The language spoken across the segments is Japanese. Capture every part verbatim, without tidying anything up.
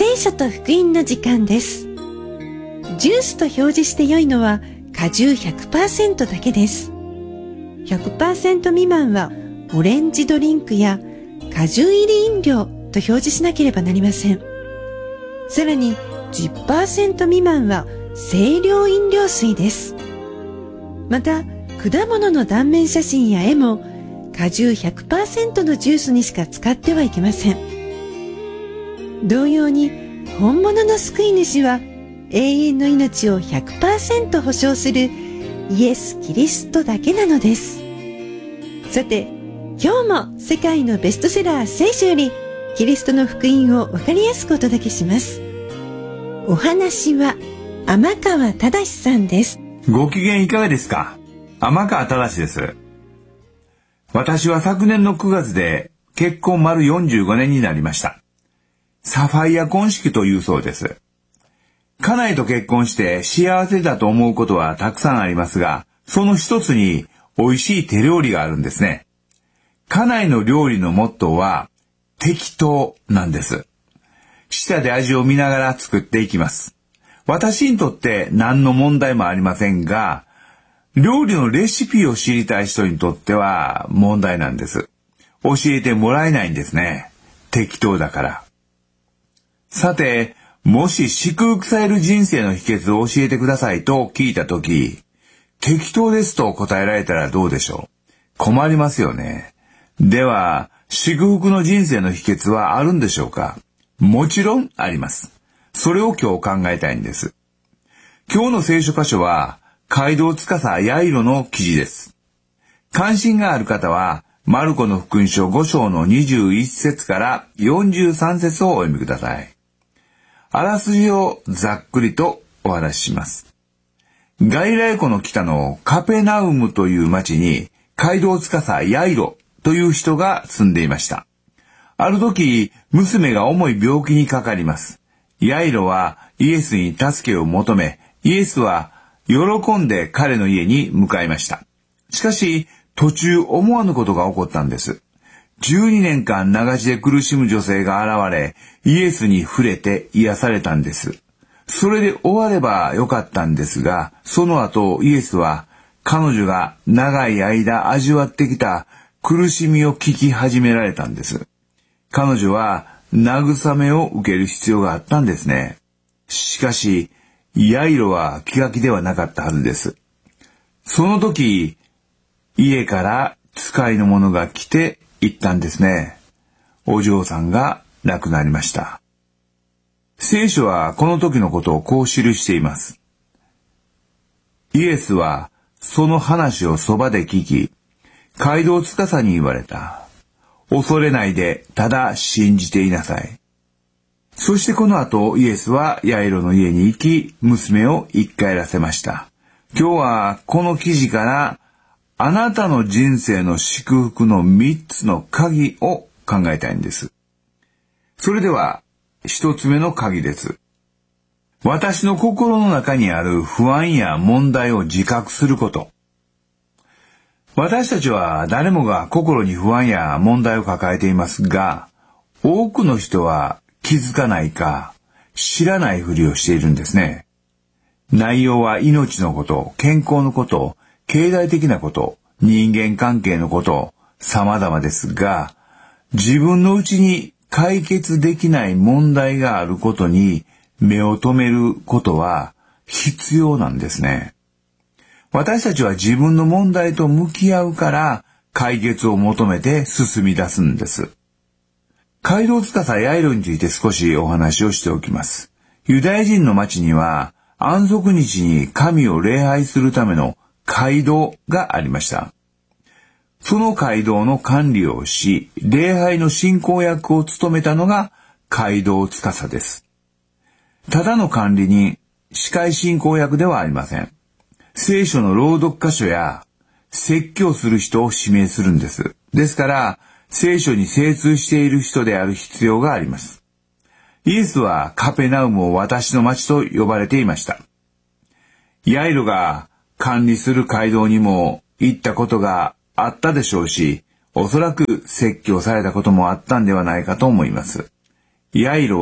聖書と福音の時間です。ジュースと表示して良いのは果汁 ひゃくパーセント だけです。ひゃくパーセント 未満はオレンジドリンクや果汁入り飲料と表示しなければなりません。さらに じゅっパーセント 未満は清涼飲料水です。また果物の断面写真や絵も果汁 ひゃくパーセント のジュースにしか使ってはいけません。同様に本物の救い主は永遠の命を ひゃくパーセント 保証するイエス・キリストだけなのです。さて、今日も世界のベストセラー聖書よりキリストの福音をわかりやすくお届けします。お話は天川忠さんです。 ご機嫌いかがですか？天川忠です。私は昨年のくがつで結婚丸よんじゅうごねんになりました。サファイア婚式というそうです。家内と結婚して幸せだと思うことはたくさんありますが、その一つに美味しい手料理があるんですね。家内の料理のモットーは適当なんです。舌で味を見ながら作っていきます。私にとって何の問題もありませんが、料理のレシピを知りたい人にとっては問題なんです。教えてもらえないんですね。適当だから。さて、もし祝福される人生の秘訣を教えてくださいと聞いたとき、適当ですと答えられたらどうでしょう。困りますよね。では、祝福の人生の秘訣はあるんでしょうか？もちろんあります。それを今日考えたいんです。今日の聖書箇所は、街道司ヤイロの記事です。関心がある方は、マルコの福音書ご章のにじゅういち節からよんじゅうさん節をお読みください。あらすじをざっくりとお話しします。ガリラヤ湖の北のカペナウムという町に、街道司ヤイロという人が住んでいました。ある時、娘が重い病気にかかります。ヤイロはイエスに助けを求め、イエスは喜んで彼の家に向かいました。しかし、途中思わぬことが起こったんです。じゅうにねんかん流しで苦しむ女性が現れ、イエスに触れて癒されたんです。それで終わればよかったんですが、その後イエスは彼女が長い間味わってきた苦しみを聞き始められたんです。彼女は慰めを受ける必要があったんですね。しかし、ヤイロは気が気ではなかったはずです。その時、家から使いの者が来て言ったんですね。お嬢さんが亡くなりました。聖書はこの時のことをこう記しています。イエスはその話をそばで聞き、街道司に言われた。恐れないで、ただ信じていなさい。そしてこの後、イエスはヤイロの家に行き、娘を生き返らせました。今日はこの記事から、あなたの人生の祝福の三つの鍵を考えたいんです。それでは、一つ目の鍵です。私の心の中にある不安や問題を自覚すること。私たちは誰もが心に不安や問題を抱えていますが、多くの人は気づかないか知らないふりをしているんですね。内容は命のこと、健康のこと、経済的なこと、人間関係のこと、様々ですが、自分のうちに解決できない問題があることに目を留めることは必要なんですね。私たちは自分の問題と向き合うから解決を求めて進み出すんです。街道司ヤイロについて少しお話をしておきます。ユダヤ人の町には安息日に神を礼拝するための街道がありました。その街道の管理をし、礼拝の進行役を務めたのが街道司です。ただの管理人、司会進行役ではありません。聖書の朗読箇所や説教する人を指名するんです。ですから、聖書に精通している人である必要があります。イエスはカペナウムを私の町と呼ばれていました。ヤイロが管理する街道にも行ったことがあったでしょうし、おそらく説教されたこともあったんではないかと思います。ヤイロは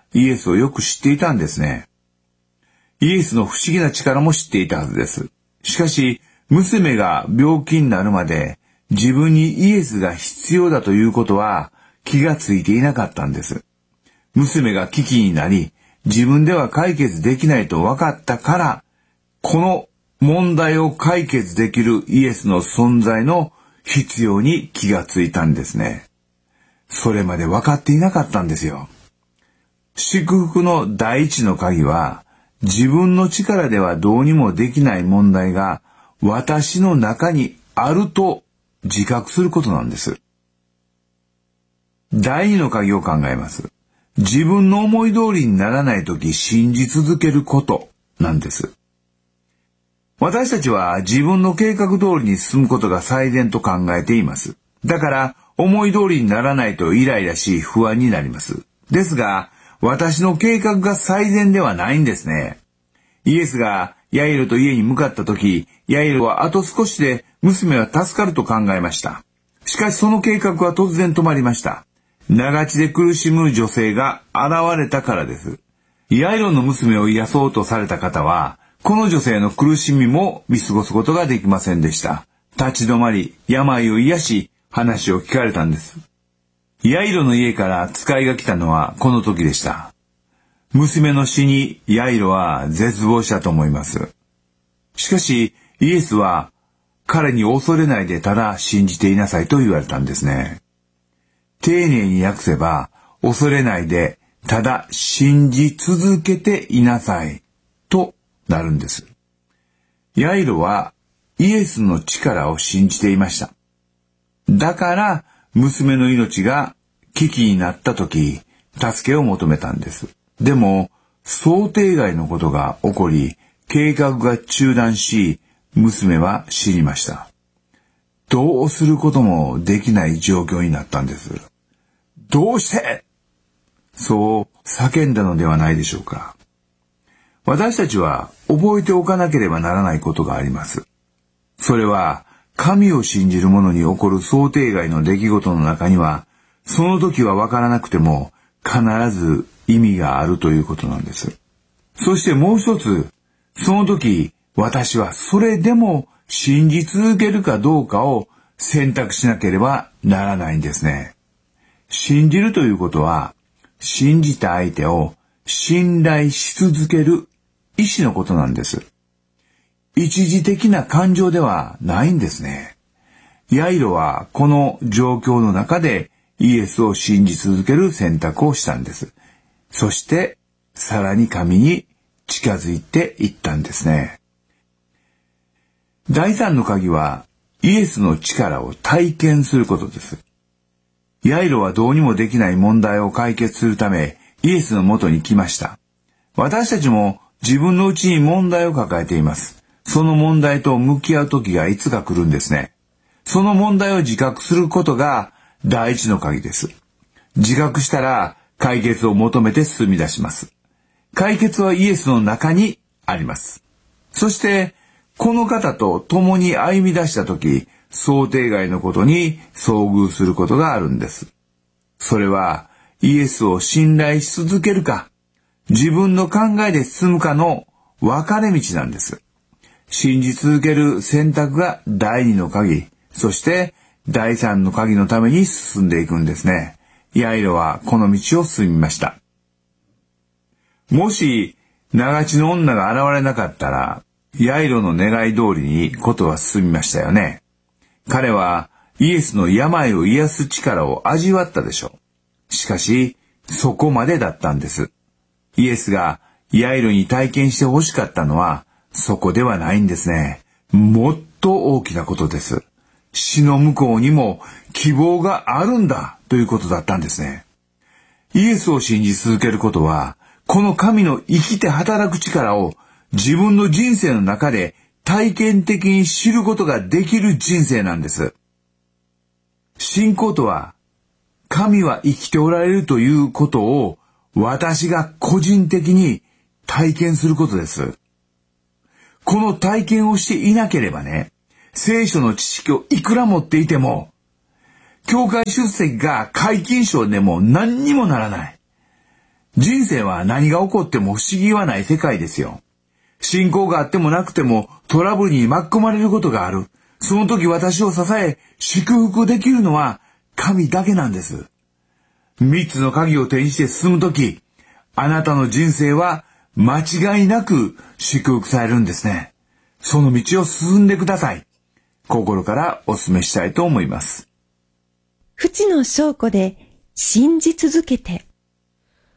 イエスをよく知っていたんですね。イエスの不思議な力も知っていたはずです。しかし、娘が病気になるまで自分にイエスが必要だということは気がついていなかったんです。娘が危機になり、自分では解決できないと分かったから、この問題を解決できるイエスの存在の必要に気がついたんですね。それまで分かっていなかったんですよ。祝福の第一の鍵は、自分の力ではどうにもできない問題が私の中にあると自覚することなんです。第二の鍵を考えます。自分の思い通りにならないとき信じ続けることなんです。私たちは自分の計画通りに進むことが最善と考えています。だから思い通りにならないとイライラし不安になります。ですが、私の計画が最善ではないんですね。イエスがヤイロと家に向かった時、ヤイロはあと少しで娘は助かると考えました。しかしその計画は突然止まりました。長血で苦しむ女性が現れたからです。ヤイロの娘を癒そうとされた方は、この女性の苦しみも見過ごすことができませんでした。立ち止まり、病を癒し、話を聞かれたんです。ヤイロの家から使いが来たのはこの時でした。娘の死にヤイロは絶望したと思います。しかしイエスは彼に恐れないでただ信じていなさいと言われたんですね。丁寧に訳せば、恐れないでただ信じ続けていなさいとなるんです。ヤイロはイエスの力を信じていました。だから娘の命が危機になった時、助けを求めたんです。でも、想定外のことが起こり、計画が中断し、娘は死にました。どうすることもできない状況になったんです。どうして?そう叫んだのではないでしょうか。私たちは覚えておかなければならないことがあります。それは、神を信じる者に起こる想定外の出来事の中には、その時はわからなくても必ず意味があるということなんです。そしてもう一つ、その時私はそれでも信じ続けるかどうかを選択しなければならないんですね。信じるということは、信じた相手を信頼し続ける意志のことなんです。一時的な感情ではないんですね。ヤイロはこの状況の中でイエスを信じ続ける選択をしたんです。そしてさらに神に近づいていったんですね。第三の鍵はイエスの力を体験することです。ヤイロはどうにもできない問題を解決するためイエスのもとに来ました。私たちも自分のうちに問題を抱えています。その問題と向き合う時がいつか来るんですね。その問題を自覚することが第一の鍵です。自覚したら解決を求めて進み出します。解決はイエスの中にあります。そしてこの方と共に歩み出した時、想定外のことに遭遇することがあるんです。それはイエスを信頼し続けるか、自分の考えで進むかの分かれ道なんです。信じ続ける選択が第二の鍵、そして第三の鍵のために進んでいくんですね。ヤイロはこの道を進みました。もし長血の女が現れなかったら、ヤイロの願い通りにことは進みましたよね。彼はイエスの病を癒す力を味わったでしょう。しかしそこまでだったんです。イエスがヤイロに体験してほしかったのはそこではないんですね。もっと大きなことです。死の向こうにも希望があるんだということだったんですね。イエスを信じ続けることは、この神の生きて働く力を自分の人生の中で体験的に知ることができる人生なんです。信仰とは、神は生きておられるということを私が個人的に体験することです。この体験をしていなければね、聖書の知識をいくら持っていても、教会出席が皆勤賞でも何にもならない。 人生は何が起こっても不思議はない世界ですよ。信仰があってもなくてもトラブルに巻き込まれることがある。その時私を支え、祝福できるのは神だけなんです。三つの鍵を手にして進む時、あなたの人生は間違いなく祝福されるんですね。その道を進んでください。心からお勧めしたいと思います。 淵野翔子で信じ続けて。